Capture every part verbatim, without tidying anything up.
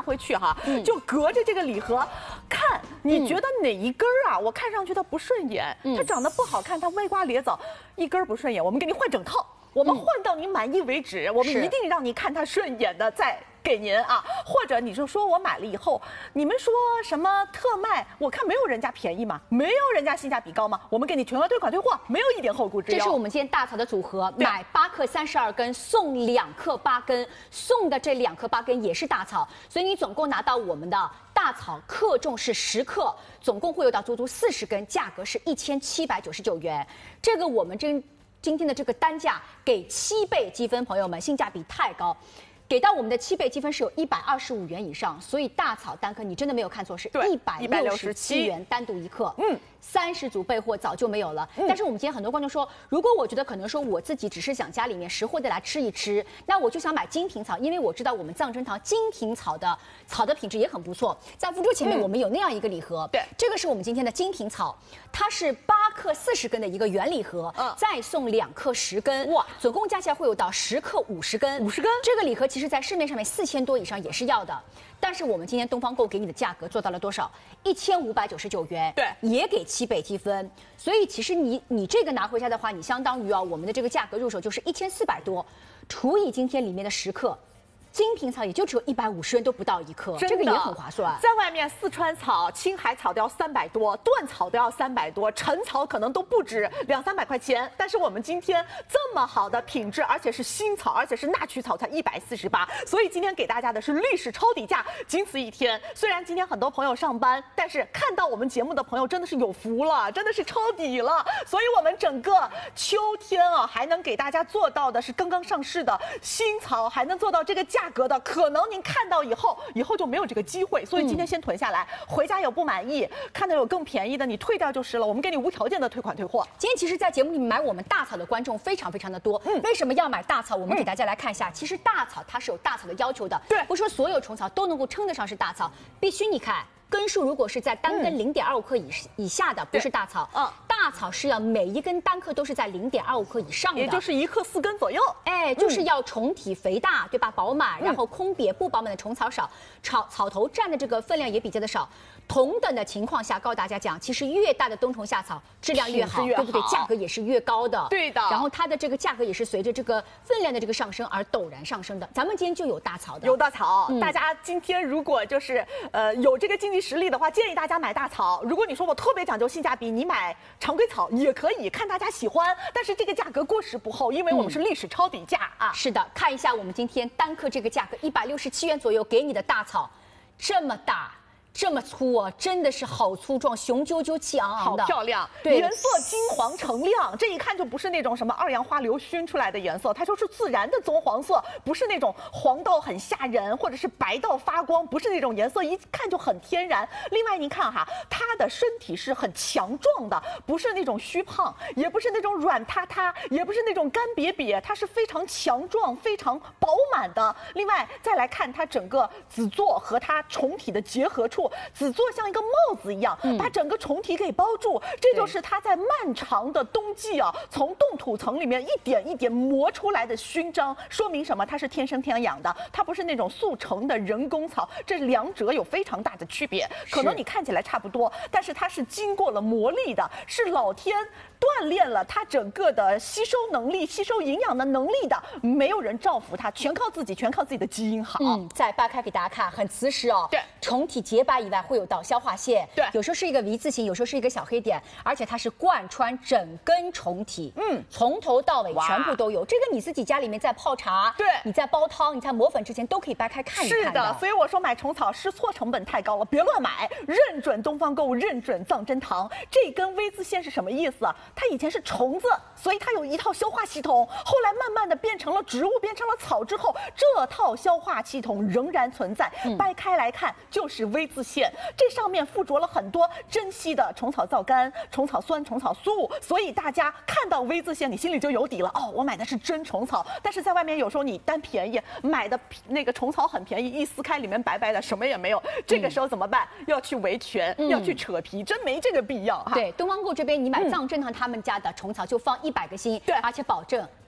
回去哈，嗯、就隔着这个礼盒看，你觉得哪一根啊？我看上去它不顺眼，嗯、它长得不好看，它歪瓜裂枣，一根不顺眼，我们给你换整套。 我们换到你满意为止，嗯、我们一定让你看它顺眼的再给您啊，或者你就说我买了以后，你们说什么特卖？我看没有人家便宜嘛，没有人家性价比高嘛，我们给你全额退款退货，没有一点后顾之忧。 这是我们今天大草的组合，买八克三十二根送两克八根，送的这两克八根也是大草，所以你总共拿到我们的大草克重是十克，总共会有到足足四十根，价格是一千七百九十九元。这个我们真。 今天的这个单价给七倍积分，朋友们性价比太高，给到我们的七倍积分是有一百二十五元以上，所以大草单克你真的没有看错，是一百六十七元单独一克，嗯，三十组备货早就没有了。嗯、但是我们今天很多观众说，如果我觉得可能说我自己只是想家里面实惠的来吃一吃，那我就想买金平草，因为我知道我们藏珍堂金平草的草的品质也很不错。在福州前面我们有那样一个礼盒，对、嗯，这个是我们今天的金平草，它是八。 克四十根的一个原礼盒，嗯，再送两克十根，哇，总共加起来会有到十克五十根，五十根。这个礼盒其实在市面上面四千多以上也是要的，但是我们今天东方购给你的价格做到了多少？一千五百九十九元，对，也给七倍积分。所以其实你你这个拿回家的话，你相当于啊我们的这个价格入手就是一千四百多，除以今天里面的十克。 金平草也就只有一百五十元都不到一克，这个也很划算。 在外面四川草、青海草都要三百多，椴草都要三百多，陈草可能都不止两三百块钱。但是我们今天这么好的品质，而且是新草，而且是纳曲草，才一百四十八。所以今天给大家的是历史抄底价，仅此一天。虽然今天很多朋友上班，但是看到我们节目的朋友真的是有福了，真的是抄底了。所以我们整个秋天啊，还能给大家做到的是刚刚上市的新草，还能做到这个价。 价格的可能您看到以后，以后就没有这个机会，所以今天先囤下来，嗯、回家有不满意，看到有更便宜的，你退掉就是了，我们给你无条件的退款退货。 今天其实，在节目里面买我们大草的观众非常非常的多，嗯，为什么要买大草？我们给大家来看一下，嗯、其实大草它是有大草的要求的，对，不是说所有虫草都能够称得上是大草，必须你看。 根数如果是在单根零点二五克以以下的，不是大草。嗯，大草是要每一根单克都是在零点二五克以上的， 也就是一克四根左右。 哎，就是要虫体肥大，对吧？饱满，然后空瘪不饱满的虫草少，草草头占的这个分量也比较的少。同等的情况下，告大家讲，其实越大的冬虫夏草质量越好，对不对？价格也是越高的。 对的。 然后它的这个价格也是随着这个分量的这个上升而陡然上升的。咱们今天就有大草的， 有大草。嗯、大家今天如果就是呃有这个经济实力的话，建议大家买大草。如果你说我特别讲究性价比，你买常规草也可以，看大家喜欢。但是这个价格过时不候，因为我们是历史抄底价啊。 是的，看一下我们今天单克这个价格一百六十七元左右给你的大草，这么大。 这么粗啊，真的是好粗壮，雄赳赳气昂昂的， 好漂亮。对，颜色金黄橙亮，这一看就不是那种什么二氧化硫熏出来的颜色，它就是自然的棕黄色，不是那种黄到很吓人，或者是白到发光，不是那种颜色，一看就很天然。另外，您看哈，它的身体是很强壮的，不是那种虚胖，也不是那种软塌塌，也不是那种干瘪瘪，它是非常强壮、非常饱满的。另外，再来看它整个子座和它虫体的结合处。 子座像一个帽子一样，把整个虫体给包住，嗯、这就是它在漫长的冬季啊，从冻土层里面一点一点磨出来的勋章，说明什么？它是天生天养的，它不是那种速成的人工草，这两者有非常大的区别。可能你看起来差不多，但是它是经过了磨砺的，是老天锻炼了它整个的吸收能力、吸收营养的能力的，没有人造福它，全靠自己，全靠自己的基因好。 嗯，再扒开给大家看，很瓷实哦。 对， 虫体洁白以外，会有到消化腺。对，有时候是一个 V 字形，有时候是一个小黑点，而且它是贯穿整根虫体，嗯，从头到尾全部都有。这个你自己家里面在泡茶，对，你在煲汤、你在磨粉之前都可以掰开看一看的。 是的，所以我说买虫草试错成本太高了，别乱买，认准东方购物，认准藏珍堂。这根 V 字线是什么意思啊？它以前是虫子，所以它有一套消化系统，后来慢慢的变成了植物，变成了草之后，这套消化系统仍然存在。嗯、掰开来看就是 V 字线，这上面附着了很多珍稀的虫草皂苷、虫草酸、虫草素，所以大家看到 V 字线，你心里就有底了。哦，我买的是真虫草。但是在外面有时候你单便宜买的那个虫草很便宜，一撕开里面白白的，什么也没有。这个时候怎么办？嗯、要去维权，嗯、要去扯皮，真没这个必要哈。 对，东方购这边你买藏珍堂他们家的虫草就放一百个心，对，而且保证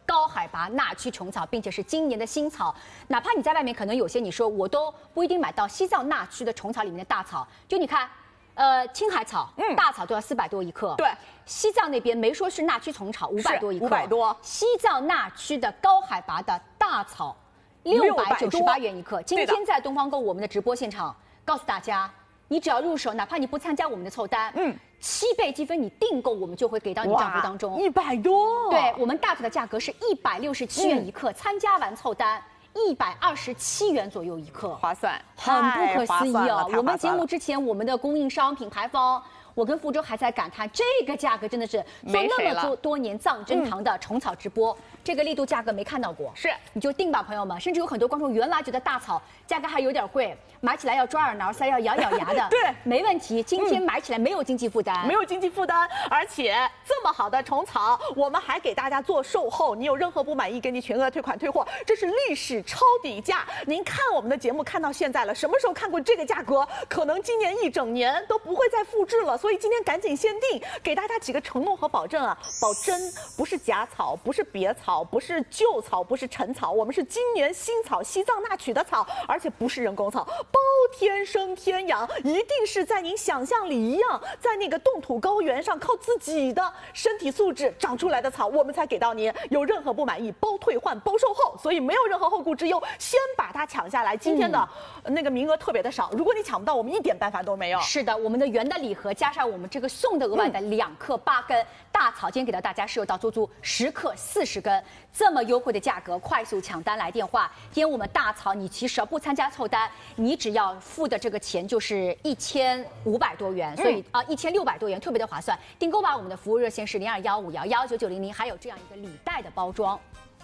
高海拔纳区虫草，并且是今年的新草。哪怕你在外面可能有些你说我都不一定买到西藏纳区的虫草里面的大草，就你看。呃，青海草、嗯、大草都要四百多一克。 对， 西藏那边没说是纳区虫草，五百多一克。 五百多。 西藏纳区的高海拔的大草，六百九十八元一克。今天在东方购我们的直播现场，告诉大家，你只要入手，哪怕你不参加我们的凑单，嗯，七倍积分你订购，我们就会给到你账户当中。 一百多。 对，我们大草的价格是一百六十七元一克，嗯、参加完凑单。一百二十七元左右一克， 划算， 很不可思议哦！我们节目之前，我们的供应商品牌方，我跟福州还在感叹，这个价格真的是做那么多多年藏珍堂的虫草直播，嗯、这个力度价格没看到过。 是， 你就定吧，朋友们。甚至有很多观众原来觉得大草价格还有点贵，买起来要抓耳挠腮，要咬咬牙的。 对， 没问题。今天买起来没有经济负担， 嗯、没有经济负担，而且这么好的虫草，我们还给大家做售后，你有任何不满意，给你全额退款退货，这是历史抄底价。您看我们的节目看到现在了，什么时候看过这个价格？可能今年一整年都不会再复制了。所以今天赶紧限定，给大家几个承诺和保证啊！保真不是假草，不是别草，不是旧草，不是陈草，我们是今年新草，西藏纳取的草，而且不是人工草，包天生天养，一定是在您想象里一样，在那个冻土高原上靠自己的身体素质长出来的草，我们才给到您。有任何不满意，包退换，包售后，所以没有任何后顾之忧，先把它抢下来。今天的那个名额特别的少，如果你抢不到，我们一点办法都没有。 是的，我们的原的礼盒加上我们这个送的额外的两克八根大草，今天给到大家是有到足足十克四十根，这么优惠的价格，快速抢单来电话。今天我们大草，你其实不参加凑单，你只要付的这个钱就是一千五百多元，所以啊一千六百多元，特别的划算。订购吧，我们的服务热线是零二幺五幺幺九九零零，还有这样一个礼袋的包装。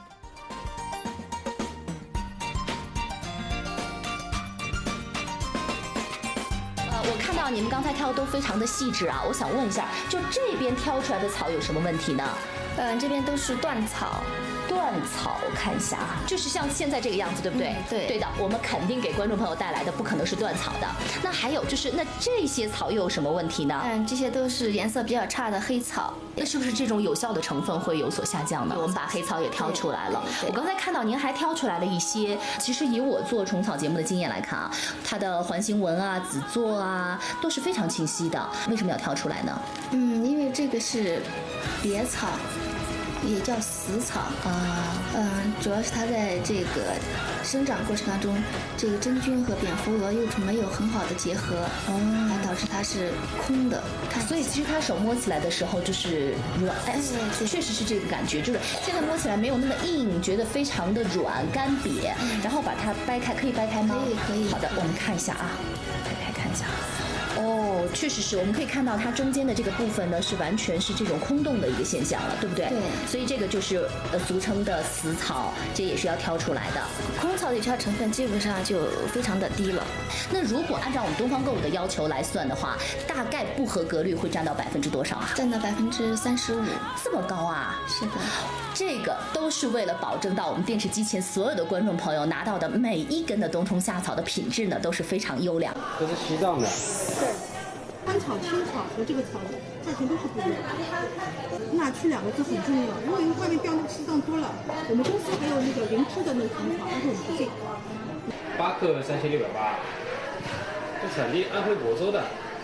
我看到你们刚才挑的都非常的细致啊，我想问一下，就这边挑出来的草有什么问题呢？ 嗯，这边都是断草。 断草，我看一下啊，就是像现在这个样子，对不对？ 嗯、对， 对的，我们肯定给观众朋友带来的不可能是断草的。那还有就是，那这些草又有什么问题呢？ 嗯，这些都是颜色比较差的黑草。 那是不是这种有效的成分会有所下降呢？我们把黑草也挑出来了。我刚才看到您还挑出来了一些，其实以我做虫草节目的经验来看啊，它的环形纹啊、子座啊都是非常清晰的。为什么要挑出来呢？ 嗯，因为这个是别草。也叫死草啊，嗯，主要是它在这个生长过程当中，这个真菌和蝙蝠蛾幼虫没有很好的结合，哦，导致它是空的。 所以其实它手摸起来的时候就是软，哎，确实是这个感觉，就是现在摸起来没有那么硬，觉得非常的软干瘪。嗯、然后把它掰开，可以掰开吗？ 可以，可以。 好的，我们看一下啊，掰开看一下。哦，确实是，我们可以看到它中间的这个部分呢，是完全是这种空洞的一个现象了，对不对？ 对。 所以这个就是呃俗称的死草，这也是要挑出来的。 空草的有效成分基本上就非常的低了。 那如果按照我们东方购物的要求来算的话，大概不合格率会占到百分之多少啊？ 占到百分之三十五， 这么高啊？ 是的。 这个都是为了保证到我们电视机前所有的观众朋友拿到的每一根的冬虫夏草的品质呢，都是非常优良。 这是西藏的。 对，甘草、青草和这个草价钱都是不一样的。纳区两个字很重要，因为外面标那个西藏多了。我们公司还有那个零脂的那个虫草，但是我们不进。 八克三千六百八，这产地安徽亳州的。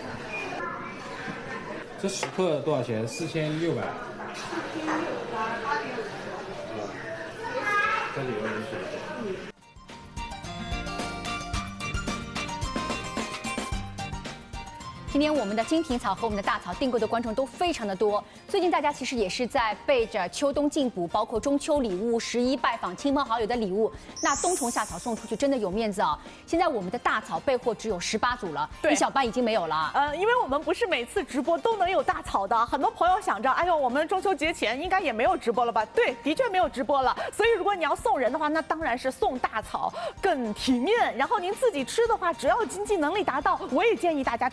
这十克多少钱？四千六百。这里有人水。 今天我们的金瓶草和我们的大草订购的观众都非常的多。最近大家其实也是在备着秋冬进补，包括中秋礼物、十一拜访亲朋好友的礼物。那冬虫夏草送出去真的有面子啊！现在我们的大草备货只有十八组了，一小半已经没有了。 呃，因为我们不是每次直播都能有大草的，很多朋友想着，哎呦，我们中秋节前应该也没有直播了吧？对，的确没有直播了。所以如果你要送人的话，那当然是送大草更体面。然后您自己吃的话，只要经济能力达到，我也建议大家吃大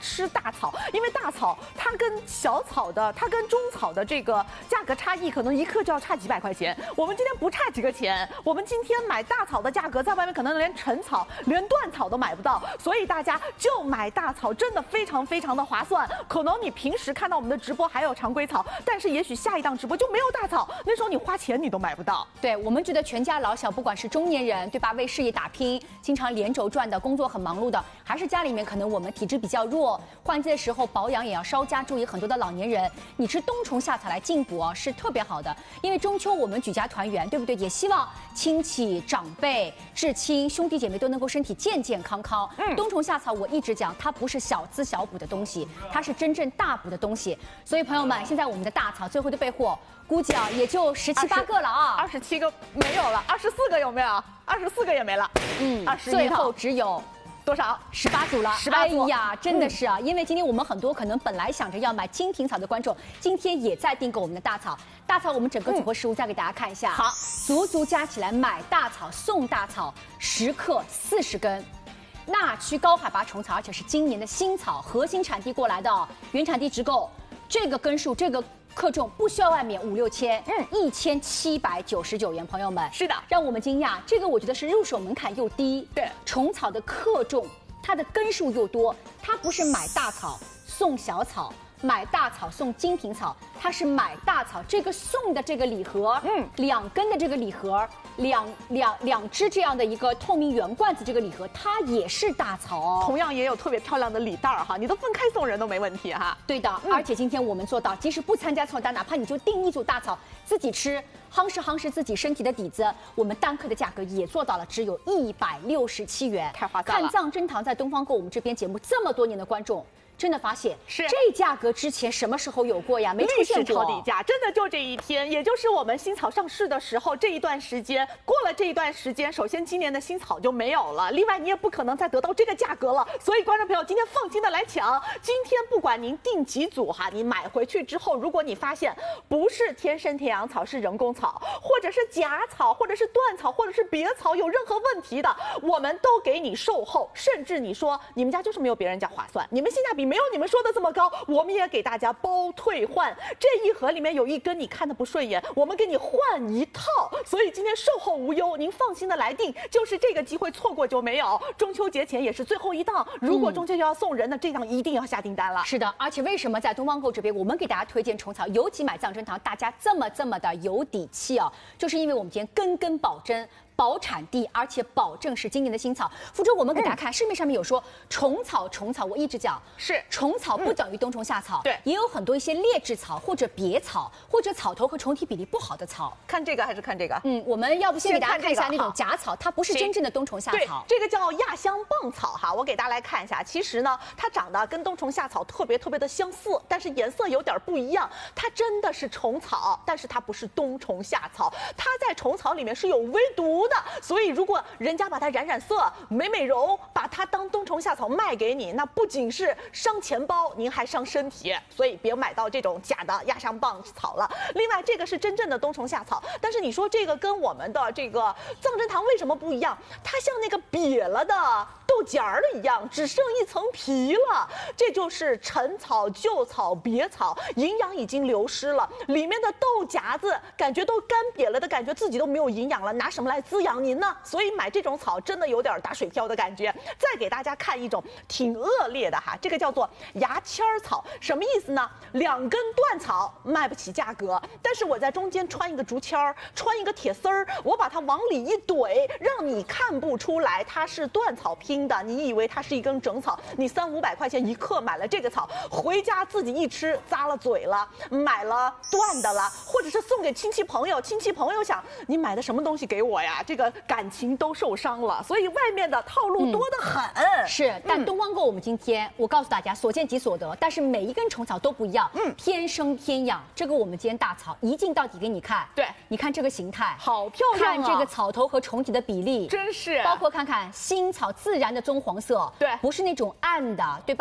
大草，因为大草它跟小草的，它跟中草的这个价格差异，可能一克就要差几百块钱。我们今天不差几个钱，我们今天买大草的价格，在外面可能连陈草、连断草都买不到，所以大家就买大草，真的非常非常的划算。可能你平时看到我们的直播还有常规草，但是也许下一档直播就没有大草，那时候你花钱你都买不到。 对，我们觉得全家老小，不管是中年人对吧，为事业打拼，经常连轴转的工作很忙碌的，还是家里面可能我们体质比较弱，换季的时候保养也要稍加注意，很多的老年人，你吃冬虫夏草来进补啊，是特别好的。因为中秋我们举家团圆，对不对？也希望亲戚长辈、至亲、兄弟姐妹都能够身体健健康康。嗯，冬虫夏草我一直讲，它不是小滋小补的东西，它是真正大补的东西。所以朋友们，现在我们的大草最后的备货，估计啊也就十七八个了啊， 二十七个没有了，二十四个有没有？二十四个也没了。嗯，二十最后只有。 多少？ 十八组了， 十八组。 哎呀，真的是啊，嗯、因为今天我们很多可能本来想着要买金瓶草的观众，今天也在订购我们的大草。大草我们整个组合实物再给大家看一下。 好、嗯， 足足加起来买大草送大草，十克四十根。那区高海拔虫草，而且是今年的新草，核心产地过来的，原产地直购，这个根数，这个。克重不需要外面五六千，嗯，一千七百九十九元，朋友们， 是的， 让我们惊讶。这个我觉得是入手门槛又低， 对， 虫草的克重，它的根数又多，它不是买大草送小草，买大草送金瓶草，它是买大草这个送的这个礼盒，嗯，两根的这个礼盒，两两两只这样的一个透明圆罐子这个礼盒，它也是大草哦， 同样也有特别漂亮的礼袋儿哈，你都分开送人都没问题哈。 对的，嗯、而且今天我们做到，即使不参加凑单，哪怕你就订一组大草自己吃，夯实夯实自己身体的底子，我们单克的价格也做到了，只有一百六十七元， 太划算了。 看藏珍堂在东方购我们这边节目这么多年的观众。真的发现是这价格之前什么时候有过呀？没出现过。 历史抄底价，真的就这一天，也就是我们新草上市的时候这一段时间。过了这一段时间，首先今年的新草就没有了，另外你也不可能再得到这个价格了。所以观众朋友今天放心的来抢，今天不管您订几组哈，你买回去之后，如果你发现不是天生天养草，是人工草，或者是假草，或者是断草，或者是别草，有任何问题的，我们都给你售后，甚至你说你们家就是没有别人家划算，你们性价比没有你们说的这么高，我们也给大家包退换。这一盒里面有一根你看的不顺眼，我们给你换一套，所以今天售后无忧，您放心的来订，就是这个机会错过就没有。中秋节前也是最后一档，如果中秋节要送人的，这档一定要下订单了。 是的，而且为什么在东方购这边，我们给大家推荐虫草，尤其买藏珍堂，大家这么这么的有底气啊，就是因为我们今天根根保真。保产地，而且保证是今年的新草。福州，我们给大家看，嗯、市面上面有说虫草，虫草，我一直讲是虫草不等于冬虫夏草， 对、嗯， 也有很多一些劣质草或者别草，或者草头和虫体比例不好的草。 看这个还是看这个？ 嗯，我们要不先给大家看一下那种假草，它不是真正的冬虫夏草。 这个叫亚香蚌草哈，我给大家来看一下。其实呢，它长得跟冬虫夏草特别特别的相似，但是颜色有点不一样。它真的是虫草，但是它不是冬虫夏草，它在虫草里面是有微毒的，所以如果如果人家把它染染色、美美容，把它当冬虫夏草卖给你，那不仅是伤钱包，您还伤身体。所以别买到这种假的亚香蚌草了。另外，这个是真正的冬虫夏草，但是你说这个跟我们的这个藏珍堂为什么不一样？它像那个瘪了的豆荚儿的一样，只剩一层皮了。这就是陈草、旧草、别草，营养已经流失了，里面的豆荚子感觉都干瘪了的感觉，自己都没有营养了，拿什么来滋养您呢？所以买这种草真的有点打水漂的感觉。再给大家看一种挺恶劣的哈，这个叫做牙签草，什么意思呢？两根断草卖不起价格，但是我在中间穿一个竹签儿，穿一个铁丝儿，我把它往里一怼，让你看不出来它是断草拼的，你以为它是一根整草，你三五百块钱一克买了这个草，回家自己一吃咂了嘴了，买了断的了，或者是送给亲戚朋友，亲戚朋友想你买的什么东西给我呀？这个感情都受伤了，所以外面的套路多得很。 嗯、是，但东方购我们今天、嗯、我告诉大家，所见即所得，但是每一根虫草都不一样，嗯，天生天养。这个我们今天大草一镜到底给你看， 对， 你看这个形态， 好漂亮、啊， 看这个草头和虫体的比例， 真是， 包括看看新草自然的棕黄色， 对， 不是那种暗的，对吧？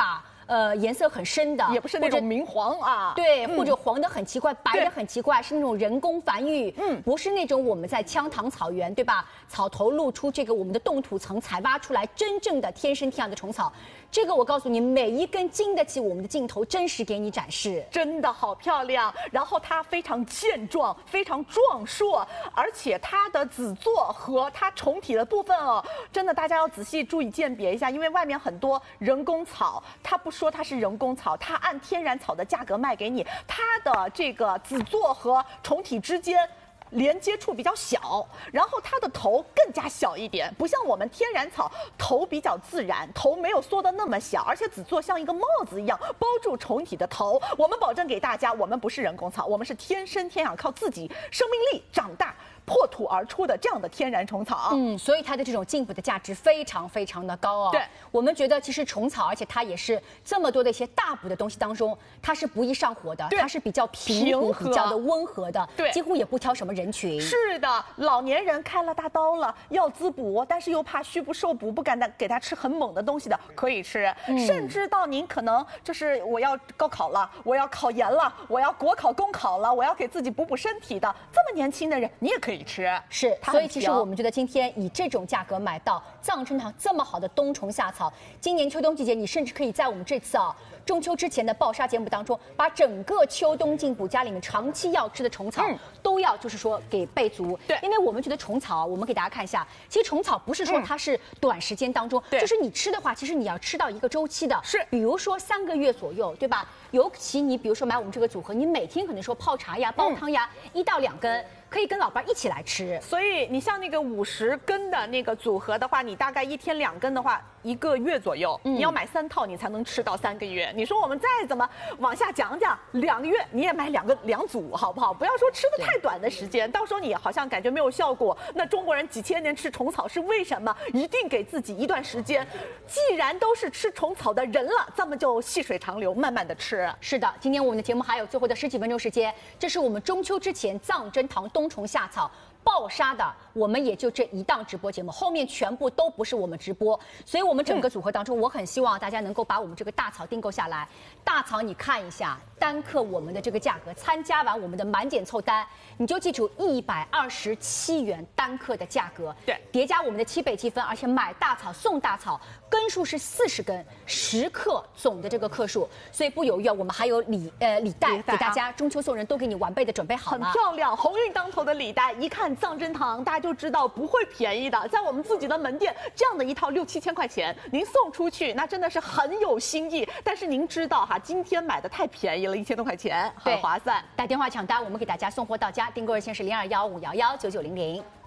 呃颜色很深的， 也不是那种明黄啊， 对， 嗯、 或者黄的很奇怪，白的很奇怪，是那种人工繁育，嗯，不是那种我们在羌塘草原，对吧？草头露出这个我们的冻土层采挖出来真正的天生天养的虫草。这个我告诉你，每一根经得起我们的镜头真实给你展示， 真的好漂亮。然后它非常健壮，非常壮硕，而且它的子座和它虫体的部分哦，真的大家要仔细注意鉴别一下，因为外面很多人工草，它不说它是人工草，它按天然草的价格卖给你，它的这个子座和虫体之间连接处比较小，然后它的头更加小一点，不像我们天然草头比较自然，头没有缩得那么小，而且子座像一个帽子一样包住虫体的头。我们保证给大家，我们不是人工草，我们是天生天养，靠自己生命力长大破土而出的这样的天然虫草。 嗯，所以它的这种进补的价值非常非常的高哦。 对， 我们觉得其实虫草，而且它也是这么多的一些大补的东西当中，它是不易上火的，它是比较平和、比较的温和的， 对， 几乎也不挑什么人群。 是的，老年人开了大刀了，要滋补，但是又怕虚不受补，不敢给他吃很猛的东西的，可以吃。嗯、甚至到您可能就是我要高考了，我要考研了，我要国考、公考了，我要给自己补补身体的，这么年轻的人，你也可以吃。 是，所以其实我们觉得今天以这种价格买到藏珍堂这么好的冬虫夏草，今年秋冬季节，你甚至可以在我们这次啊。中秋之前的爆杀节目当中，把整个秋冬进补家里面长期要吃的虫草、嗯、都要就是说给备足。 对， 因为我们觉得虫草，我们给大家看一下，其实虫草不是说它是短时间当中，嗯、就是你吃的话，其实你要吃到一个周期的， 是， 比如说三个月左右，对吧？尤其你比如说买我们这个组合，你每天可能说泡茶呀、煲汤呀，嗯、一到两根。可以跟老伴一起来吃， 所以你像那个五十根的那个组合的话，你大概一天两根的话，一个月左右，嗯、你要买三套，你才能吃到三个月。你说我们再怎么往下讲讲，两个月你也买两个两组，好不好？不要说吃的太短的时间，到时候你好像感觉没有效果。那中国人几千年吃虫草是为什么？一定给自己一段时间，既然都是吃虫草的人了，咱们就细水长流，慢慢的吃。 是的，今天我们的节目还有最后的十几分钟时间，这是我们中秋之前藏珍堂冬虫夏草爆杀的，我们也就这一档直播节目，后面全部都不是我们直播，所以我们整个组合当中，我很希望大家能够把我们这个大草订购下来。大草你看一下，单克我们的这个价格，参加完我们的满减凑单，你就记住一百二十七元单克的价格， 对， 叠加我们的七倍积分，而且买大草送大草，根数是四十根，十克总的这个克数，所以不犹豫，我们还有礼呃礼袋给大家，中秋送人都给你完备的准备好了， 很漂亮，鸿运当头的礼袋，一看藏珍堂，大家就知道不会便宜的。在我们自己的门店，这样的一套六七千块钱，您送出去，那真的是很有新意。但是您知道哈，今天买的太便宜了，一千多块钱，很划算。 打电话抢单，我们给大家送货到家，订购热线是零二幺五幺幺九九零零。